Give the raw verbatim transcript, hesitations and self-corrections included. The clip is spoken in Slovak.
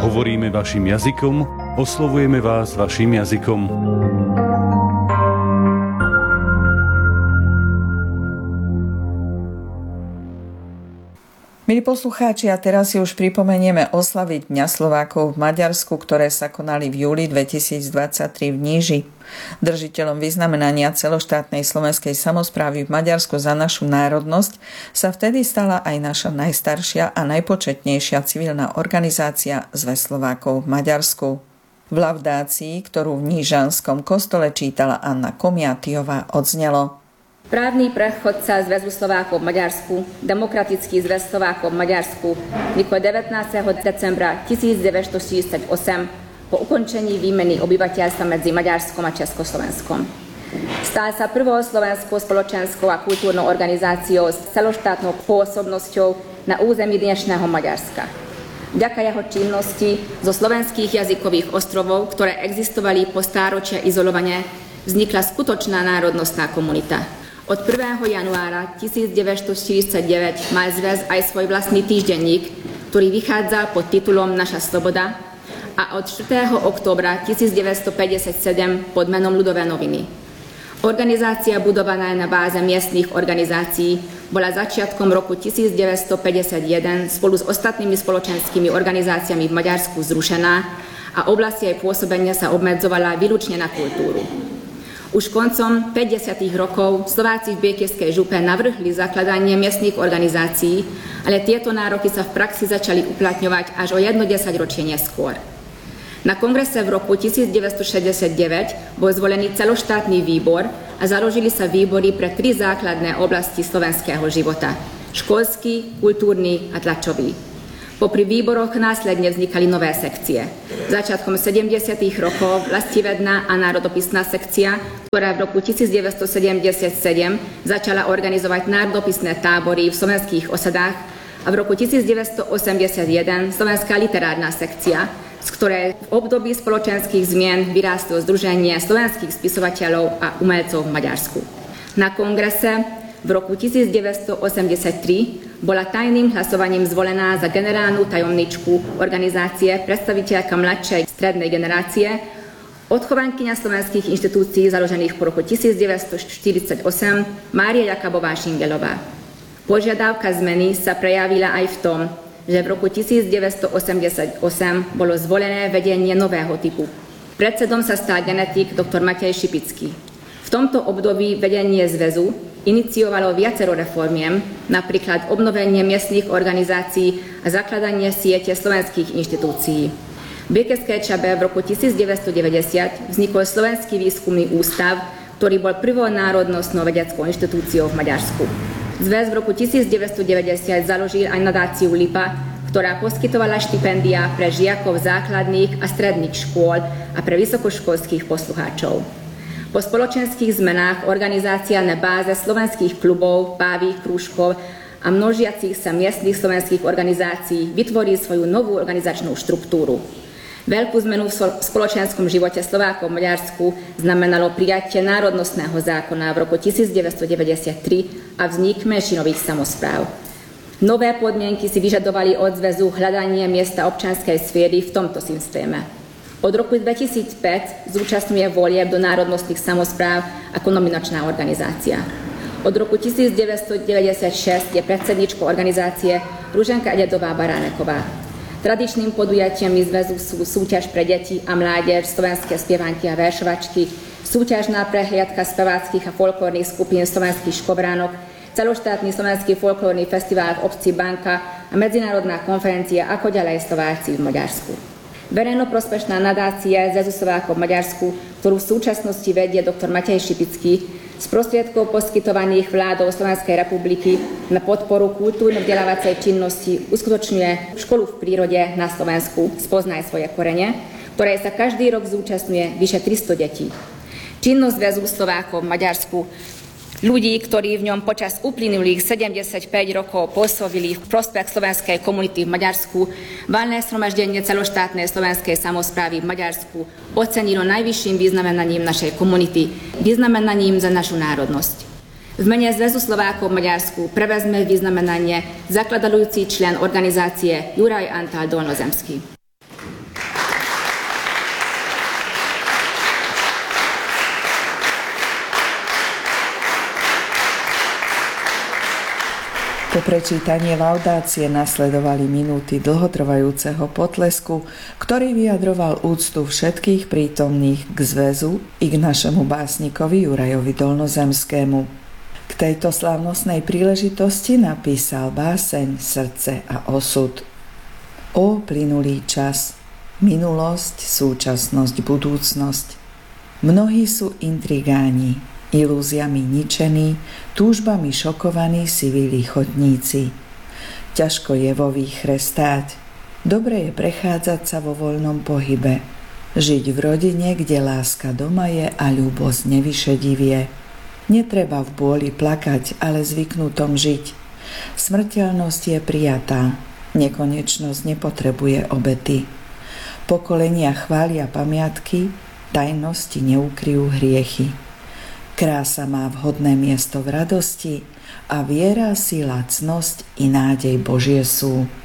Hovoríme vašim jazykom, oslovujeme vás vašim jazykom. Milí poslucháči, a teraz si už pripomenieme oslavy Dňa Slovákov v Maďarsku, ktoré sa konali v júli dvetisícdvadsaťtri v Níži. Držiteľom vyznamenania celoštátnej slovenskej samosprávy v Maďarsku za našu národnosť sa vtedy stala aj naša najstaršia a najpočetnejšia civilná organizácia Zväz Slovákov v Maďarsku. V laudácii, ktorú v nížanskom kostole čítala Anna Komiatijová, odznelo: Právny predchodca Zväzu Slovákov v Maďarsku, Demokratický zväz Slovákov v Maďarsku, vznikol devätnásteho decembra tisícdeväťstoštyridsaťosem po ukončení výmeny obyvateľstva medzi Maďarskom a Československom. Stal sa prvou slovenskou spoločenskou a kultúrnou organizáciou s celoštátnou pôsobnosťou na území dnešného Maďarska. Vďaka jeho činnosti zo slovenských jazykových ostrovov, ktoré existovali po stáročia izolovane, vznikla skutočná národnostná komunita. Od prvého januára tisícdeväťstoštyridsaťdeväť mal zväz aj svoj vlastný týždenník, ktorý vychádza pod titulom Naša sloboda, a od štvrtého októbra tisícdeväťstopäťdesiatsedem pod menom Ľudové noviny. Organizácia budovaná na báze miestnych organizácií bola začiatkom roku tisícdeväťstopäťdesiatjeden spolu s ostatnými spoločenskými organizáciami v Maďarsku zrušená a oblasť jej pôsobenia sa obmedzovala výlučne na kultúru. Už koncom päťdesiatych rokov Slováci v Biekivskej župe navrhli zakladanie miestnych organizácií, ale tieto nároky sa v praxi začali uplatňovať až o jedno desaťročie neskôr. Na kongrese v roku tisícdeväťstošesťdesiatdeväť bol zvolený celoštátny výbor a založili sa výbory pre tri základné oblasti slovenského života: školský, kultúrny a tlačový. Popri výboroch následne vznikali nové sekcie. Začiatkom sedemdesiatych rokov vlastivedná a národopisná sekcia, ktorá v roku tisícdeväťstosedemdesiatsedem začala organizovať národopisné tábory v slovenských osadách, a v roku tisícdeväťstoosemdesiatjeden slovenská literárna sekcia, z ktorej v období spoločenských zmien vyrástlo Združenie slovenských spisovateľov a umelcov v Maďarsku. Na kongrese v roku tisícdeväťstoosemdesiattri bola tajným hlasovaním zvolená za generálnu tajomničku organizácie predstaviteľka mladšej strednej generácie, odchovankyňa slovenských inštitúcií založených po roku tisícdeväťstoštyridsaťosem Mária Jakabová Šingelová. Požiadavka zmeny sa prejavila aj v tom, že v roku tisícdeväťstoosemdesiatosem bolo zvolené vedenie nového typu. Predsedom sa stal genetik doktor Matej Šipický. V tomto období vedenie zväzu iniciovalo viacero reformiem, napríklad obnovenie miestnych organizácií a zakladanie siete slovenských inštitúcií. V Biekivskej Čabe v roku tisícdeväťstodeväťdesiat vznikol Slovenský výskumný ústav, ktorý bol prvou národnostnou vedeckou inštitúciou v Maďarsku. Zväz v roku tisícdeväťstodeväťdesiat založil aj nadáciu Lipa, ktorá poskytovala štipendia pre žiakov základných a stredných škôl a pre vysokoškolských poslucháčov. Po spoločenských zmenách organizácia na báze slovenských klubov, pávých krúžkov a množiacich sa miestnych slovenských organizácií vytvorí svoju novú organizačnú štruktúru. Veľkú zmenu v spoločenskom živote Slovákov v Maďarsku znamenalo prijatie národnostného zákona v roku tisícdeväťstodeväťdesiattri a vznik menšinových samospráv. Nové podmienky si vyžadovali od zväzu hľadanie miesta občianskej sféry v tomto systéme. Od roku dvetisícpäť zúčastňuje volieb do národnostných samospráv ako nominačná organizácia. Od roku tisícdeväťstodeväťdesiatšesť je predsedničkou organizácie Ruženka Ededová Baráneková. Tradičným podujatiami zväzu sú súťaž pre deti a mládež, slovenské spievanky a veršovačky, súťažná prehliadka speváckych a folklórnych skupín slovenských škobránok, celoštátny slovenský folklórny festival v obci Banka a medzinárodná konferencia Ako ďalej Slováci v Maďarsku. Verejnoprospešná nadácia Zväzu Slovákov v Maďarsku, ktorú v súčasnosti vedie doktor Matej Šipický, z prostriedkov poskytovaných vládou Slovenskej republiky na podporu kultúrno-vzdelávacej činnosti uskutočňuje školu v prírode na Slovensku Spoznaj svoje korene, ktorej sa každý rok zúčastňuje vyše tristo detí. Činnosť Zväzu Slovákov v Maďarsku, ľudí, ktorí v ňom počas uplynulých sedemdesiatpäť rokov pôsobili v prospech slovenskej komunity v Maďarsku, valné zhromaždenie celoštátnej slovenskej samosprávy v Maďarsku ocenilo najvyšším vyznamenaním našej komunity, vyznamenaním za našu národnosť. V mene Zväzu Slovákov v Maďarsku prevezme vyznamenanie zakladajúci člen organizácie Juraj Antal Dolnozemský. Po prečítaní laudácie nasledovali minúty dlhotrvajúceho potlesku, ktorý vyjadroval úctu všetkých prítomných k zväzu i k našemu básnikovi Jurajovi Dolnozemskému. K tejto slávnostnej príležitosti napísal báseň Srdce a osud. Ó plynulý čas, minulosť, súčasnosť, budúcnosť. Mnohí sú intrigáni, ilúziami ničení, túžbami šokovaní siví chodníci. Ťažko je vo výchre stáť. Dobre je prechádzať sa vo voľnom pohybe. Žiť v rodine, kde láska doma je a ľúbosť nevyšedivie. Netreba v bôli plakať, ale zvyknutom žiť. Smrteľnosť je prijatá. Nekonečnosť nepotrebuje obety. Pokolenia chvália pamiatky, tajnosti neukryjú hriechy. Krása má vhodné miesto v radosti a viera, sila, cnosť i nádej Božie sú.